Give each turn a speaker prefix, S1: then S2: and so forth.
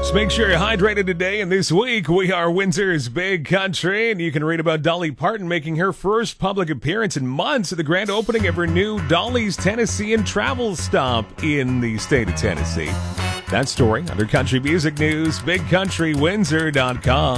S1: So make sure you're hydrated today. And this week, we are Windsor's Big Country. And you can read about Dolly Parton making her first public appearance in months at the grand opening of her new Dolly's Tennessean travel stop in the state of Tennessee. That story under Country Music News, BigCountryWindsor.com.